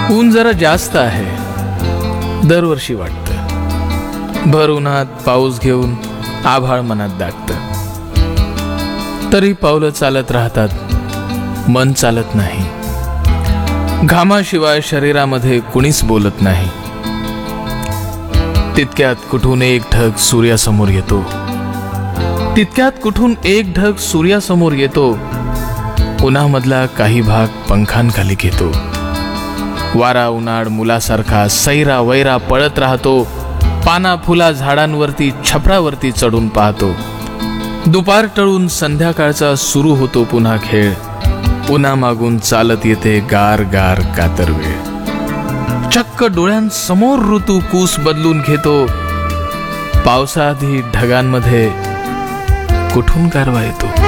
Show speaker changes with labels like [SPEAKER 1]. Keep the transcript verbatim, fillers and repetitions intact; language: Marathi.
[SPEAKER 1] ऊन जरा जास्त आहे दरवर्षी वाटतं. भर उन्हात पाऊस घेऊन आभाळ मनात दागतं. तरी पावलं चालत राहतात, मन चालत नाही. घामाशिवाय शरीरामध्ये कुणीच बोलत नाही. तितक्यात कुठून एक ढग सूर्यासमोर येतो. तितक्यात कुठून एक ढग सूर्यासमोर येतो. उन्हामधला काही भाग पंखांखाली घेतो. वारा उन्हाळ मुलासारखा सैरा वैरा पळत राहतो. पाना फुला झाडांवरती छपरावरती चढून पाहतो. दुपार टळून संध्याकाळचा सुरू होतो पुन्हा खेळ. उन्हामागून चालत येते गार गार कातर वेळ. चक्क डोळ्यांसमोर ऋतू कूस बदलून घेतो. पावसाआधी ढगांमध्ये कुठून गारवा येतो.